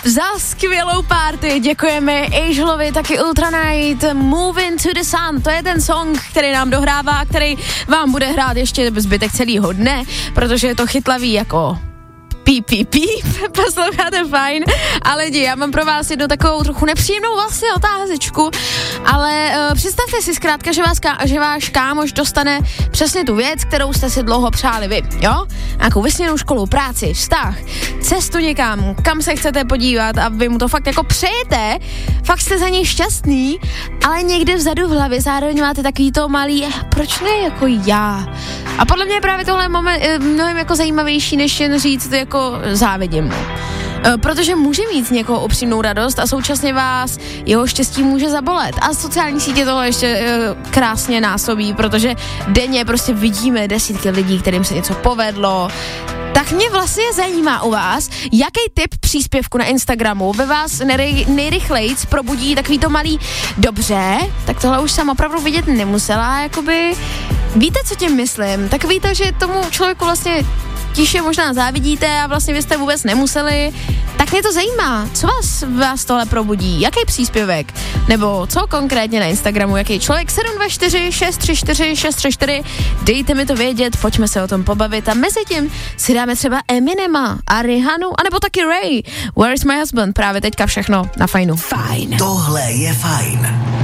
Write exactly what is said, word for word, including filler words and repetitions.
Za skvělou party děkujeme Angelovi, taky Ultranight, Moving to the Sun, to je ten song, který nám dohrává, který vám bude hrát ještě zbytek celého dne, protože je to chytlavý jako píp, píp, píp, posloucháte fajn, ale lidi, já mám pro vás jednu takovou trochu nepříjemnou vlastně otázečku, ale uh, představte si zkrátka, že, vás, že váš kámoš dostane přesně tu věc, kterou jste si dlouho přáli vy, jo? Nějakou vysněnou školu, práci, vztah, cestu někam, kam se chcete podívat a vy mu to fakt jako přejete, fakt jste za něj šťastný, ale někde vzadu v hlavě zároveň máte takový to malý, proč ne jako já? A podle mě je právě tohle moment mnohem jako zajímavější, než jen říct jako závidím mu. Protože může mít z někoho upřímnou radost a současně vás jeho štěstí může zabolet. A sociální sítě toho ještě krásně násobí, protože denně prostě vidíme desítky lidí, kterým se něco povedlo. Tak mě vlastně zajímá u vás, jaký typ příspěvku na Instagramu ve vás nej, nejrychlejc probudí takový to malý dobře, tak tohle už jsem opravdu vidět nemusela, jakoby, víte, co tím myslím? Takový to, že tomu člověku vlastně tiše možná závidíte a vlastně vy jste vůbec nemuseli, tak mě to zajímá, co vás, vás tohle probudí, jaký příspěvek, nebo co konkrétně na Instagramu, jaký člověk, sedm dva čtyři šest tři čtyři šest tři čtyři, dejte mi to vědět, pojďme se o tom pobavit a mezi tím si dáme třeba Eminema a Rihanu, anebo taky Ray, Where is my husband, právě teďka všechno na Fajnu. Fajn. Tohle je Fajn.